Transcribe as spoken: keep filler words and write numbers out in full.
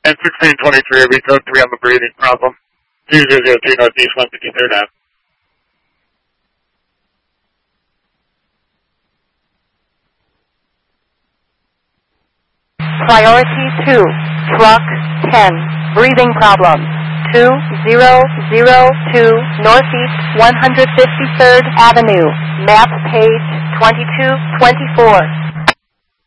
And sixteen twenty-three, we code three on the breathing problem. two zero zero two Northeast one fifty-third Ave. Priority two, truck ten, breathing problem. two zero zero two Northeast one hundred fifty-third Avenue, map page twenty-two twenty-four.